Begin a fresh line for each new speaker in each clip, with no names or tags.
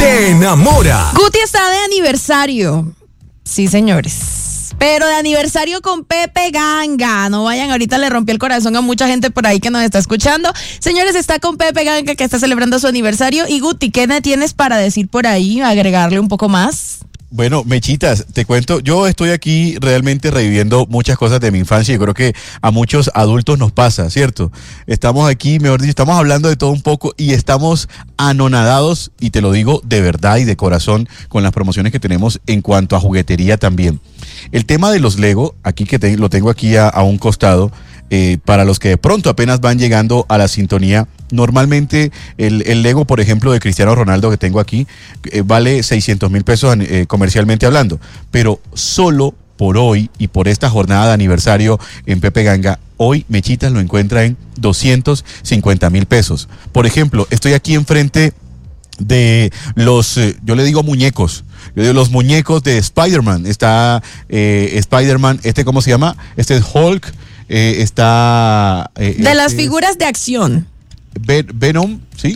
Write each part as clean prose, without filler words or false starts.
enamora.
Guti está de aniversario. Sí, señores. Pero de aniversario con Pepe Ganga. No vayan, ahorita le rompió el corazón a mucha gente por ahí que nos está escuchando. Señores, está con Pepe Ganga que está celebrando su aniversario. Y Guti, ¿qué me tienes para decir por ahí? Agregarle un poco más.
Bueno, Mechitas, te cuento, yo estoy aquí realmente reviviendo muchas cosas de mi infancia y creo que a muchos adultos nos pasa, ¿cierto? Estamos aquí, mejor dicho, estamos hablando de todo un poco y estamos anonadados, y te lo digo de verdad y de corazón, con las promociones que tenemos en cuanto a juguetería también. El tema de los Lego, aquí que lo tengo aquí a un costado, para los que de pronto apenas van llegando a la sintonía, normalmente el Lego, por ejemplo, de Cristiano Ronaldo que tengo aquí, vale 600,000 pesos comercialmente hablando, pero solo por hoy y por esta jornada de aniversario en Pepe Ganga, hoy Mechitas lo encuentra en 250,000 pesos. Por ejemplo, estoy aquí enfrente de los, yo le digo muñecos, los muñecos de Spider-Man. Está Spider-Man, ¿cómo se llama? Este es Hulk. Está
de las figuras de acción.
Venom, ¿sí?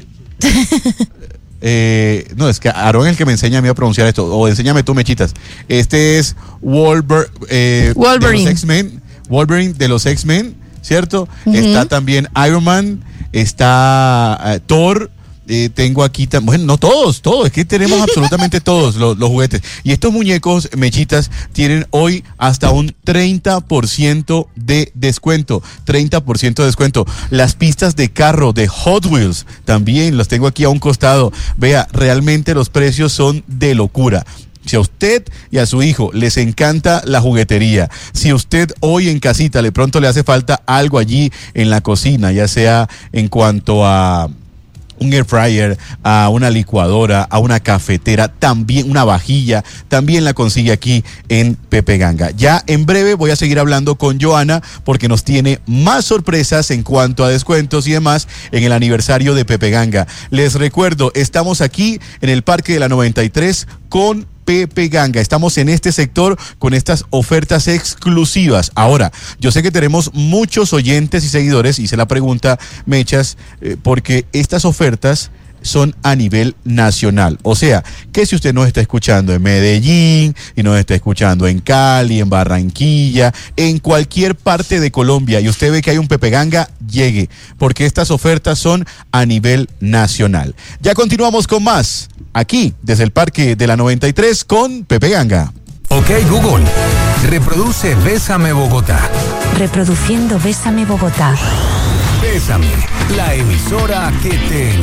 No, es que Aaron es el que me enseña a mí a pronunciar esto. O enséñame tú, Mechitas. Este es Wolverine. De los X-Men. Wolverine de los X-Men, ¿cierto? Está también Iron Man. Está Thor. Tengo aquí también, bueno, no todos, es que tenemos absolutamente todos los juguetes. Y estos muñecos, Mechitas, tienen hoy hasta un 30% de descuento. 30% de descuento. Las pistas de carro de Hot Wheels también las tengo aquí a un costado. Vea, realmente los precios son de locura. Si a usted y a su hijo les encanta la juguetería, si usted hoy en casita de pronto le hace falta algo allí en la cocina, ya sea en cuanto a un air fryer, a una licuadora, a una cafetera, también una vajilla, también la consigue aquí en Pepe Ganga. Ya en breve voy a seguir hablando con Joana porque nos tiene más sorpresas en cuanto a descuentos y demás en el aniversario de Pepe Ganga. Les recuerdo, estamos aquí en el Parque de la 93 con Pepe Ganga. Estamos en este sector con estas ofertas exclusivas. Ahora, yo sé que tenemos muchos oyentes y seguidores, hice la pregunta, Mechas, porque estas ofertas son a nivel nacional. O sea, que si usted nos está escuchando en Medellín y nos está escuchando en Cali, en Barranquilla, en cualquier parte de Colombia y usted ve que hay un Pepe Ganga, llegue, porque estas ofertas son a nivel nacional. Ya continuamos con más, aquí desde el Parque de la 93 con Pepe Ganga.
Ok, Google, reproduce Bésame Bogotá.
Reproduciendo Bésame Bogotá.
Bésame, la emisora que te